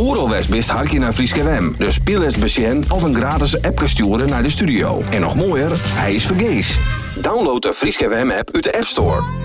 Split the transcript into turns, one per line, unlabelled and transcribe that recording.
Oerol West best hartje naar Frieske WM. Dus speel eens besjen of een gratis app sturen naar de studio. En nog mooier, hij is vergees. Download de Frieske WM app uit de App Store.